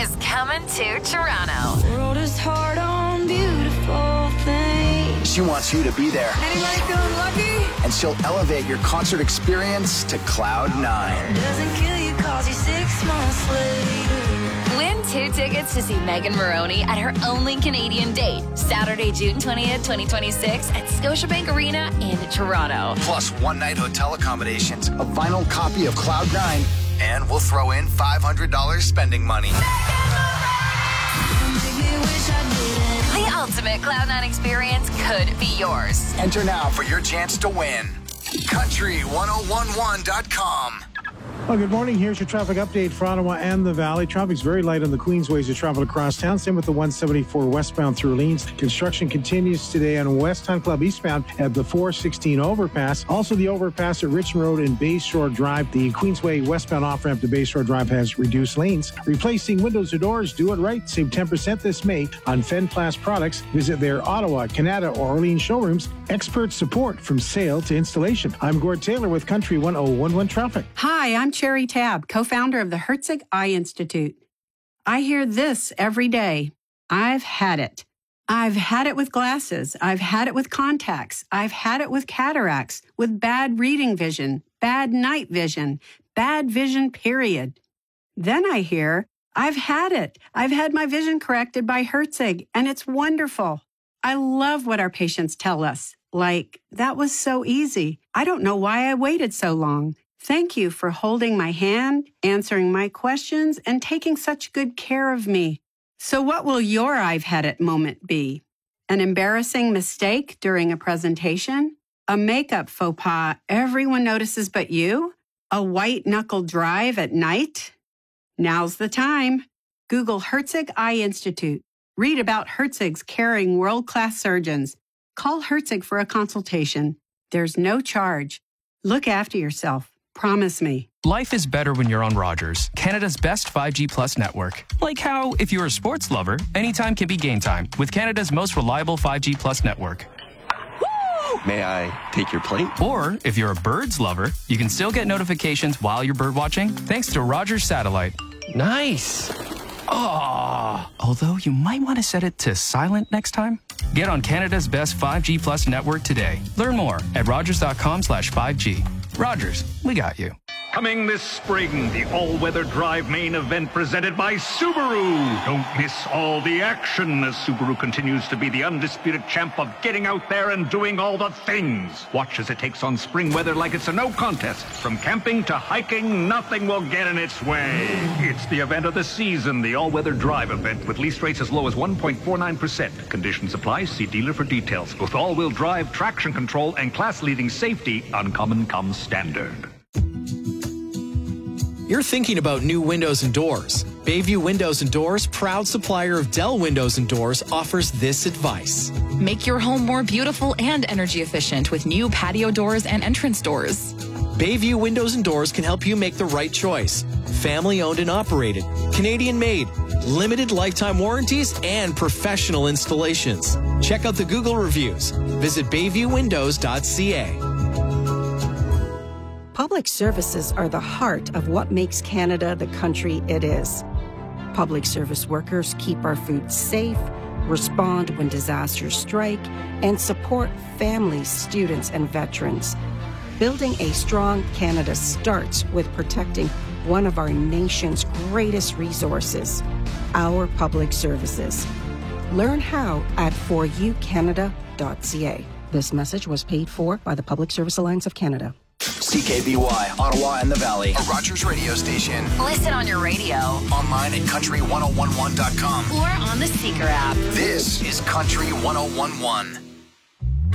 is coming to Toronto. World is hard on beautiful things. She wants you to be there. Anybody feeling lucky? And she'll elevate your concert experience to Cloud 9. Doesn't kill you 'cause you're 6 months later. Win 2 tickets to see Megan Moroney at her only Canadian date, Saturday, June 20th, 2026 at Scotiabank Arena in Toronto. Plus one-night hotel accommodations, a vinyl copy of Cloud 9, and we'll throw in $500 spending money. The ultimate Cloud 9 experience could be yours. Enter now for your chance to win. Country1011.com. Well, good morning. Here's your traffic update for Ottawa and the Valley. Traffic's very light on the Queensway as you travel across town. Same with the 174 westbound through Orleans. Construction continues today on West Hunt Club eastbound at the 416 overpass. Also, the overpass at Richmond Road and Bayshore Drive. The Queensway westbound off-ramp to Bayshore Drive has reduced lanes. Replacing windows or doors, do it right. Save 10% this May on Fenplast products. Visit their Ottawa, Canada, or Orleans showrooms. Expert support from sale to installation. I'm Gord Taylor with Country 1011 Traffic. Hi, I'm Cherry Tabb, co-founder of the Herzig Eye Institute. I hear this every day. I've had it. I've had it with glasses. I've had it with contacts. I've had it with cataracts, with bad reading vision, bad night vision, bad vision, period. Then I hear, I've had it. I've had my vision corrected by Herzig, and it's wonderful. I love what our patients tell us. Like, that was so easy. I don't know why I waited so long. Thank you for holding my hand, answering my questions, and taking such good care of me. So what will your I've had it moment be? An embarrassing mistake during a presentation? A makeup faux pas everyone notices but you? A white-knuckle drive at night? Now's the time. Google Herzig Eye Institute. Read about Herzig's caring world-class surgeons. Call Herzig for a consultation. There's no charge. Look after yourself. Promise me. Life is better when you're on Rogers, Canada's best 5G Plus network. Like how, if you're a sports lover, anytime can be game time with Canada's most reliable 5G Plus network. Woo! May I take your plate? Or, if you're a birds lover, you can still get notifications while you're bird watching thanks to Rogers Satellite. Nice. Oh, although you might want to set it to silent next time. Get on Canada's best 5G Plus network today. Learn more at rogers.com/5G. Rogers, we got you. Coming this spring, the all-weather drive main event presented by Subaru. Don't miss all the action as Subaru continues to be the undisputed champ of getting out there and doing all the things. Watch as it takes on spring weather like it's a no contest. From camping to hiking, nothing will get in its way. It's the event of the season, the all-weather drive event with lease rates as low as 1.49%. Conditions apply. See dealer for details. With all-wheel drive, traction control, and class-leading safety, Uncommon comes standard. You're thinking about new windows and doors. Bayview Windows and Doors, proud supplier of Dell Windows and Doors, offers this advice. Make your home more beautiful and energy efficient with new patio doors and entrance doors. Bayview Windows and Doors can help you make the right choice. Family owned and operated, Canadian made, limited lifetime warranties, and professional installations. Check out the Google reviews. Visit bayviewwindows.ca. Public services are the heart of what makes Canada the country it is. Public service workers keep our food safe, respond when disasters strike, and support families, students, and veterans. Building a strong Canada starts with protecting one of our nation's greatest resources, our public services. Learn how at foryoucanada.ca. This message was paid for by the Public Service Alliance of Canada. CKBY, Ottawa and the Valley, a Rogers radio station. Listen on your radio. Online at country1011.com. Or on the Seeker app. This is Country 1011.